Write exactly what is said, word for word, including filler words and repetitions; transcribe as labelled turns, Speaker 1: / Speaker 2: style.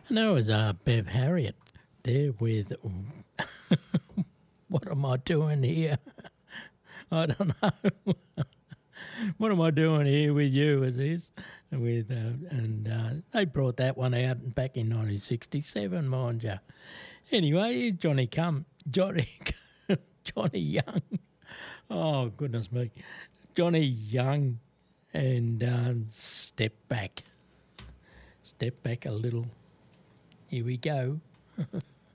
Speaker 1: And that was uh, Bev Harriet there with What Am I Doing Here? I don't know. What am I doing here with you, Aziz? With uh, and uh, they brought that one out back in nineteen sixty-seven, mind you. Anyway, here's Johnny Come, Johnny, Johnny Young. Oh goodness me, Johnny Young, and um, Step Back, Step Back a Little. Here we go.